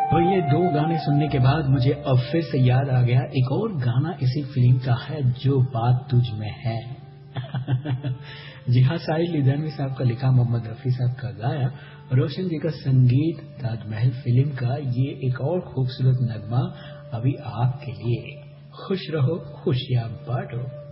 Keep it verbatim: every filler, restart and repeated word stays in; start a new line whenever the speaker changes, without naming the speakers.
तो ये दो गाने सुनने के बाद मुझे अब फिर से याद आ गया एक और गाना इसी फिल्म का है, जो बात तुझ में है। जी हाँ, साहिल लीधानवी साहब का लिखा, मोहम्मद रफी साहब का गाया, रोशन जी का संगीत, ताजमहल फिल्म का ये एक और खूबसूरत नगमा अभी आपके लिए। खुश रहो, खुशियां बांटो।